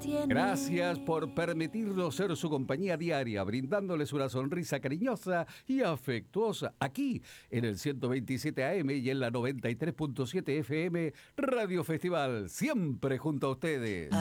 Gracias por permitirnos ser su compañía diaria, brindándoles una sonrisa cariñosa y afectuosa aquí en el 127 AM y en la 93.7 FM Radio Festival, siempre junto a ustedes.